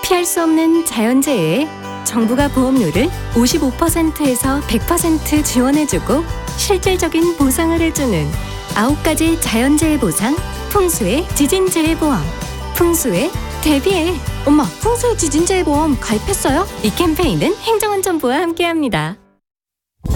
피할 수 없는 자연재해에 정부가 보험료를 55%에서 100% 지원해주고 실질적인 보상을 해주는 9가지 자연재해 보상, 풍수의 지진재해보험. 풍수에 대비해. 엄마, 풍수의 지진재해보험 가입했어요? 이 캠페인은 행정안전부와 함께합니다.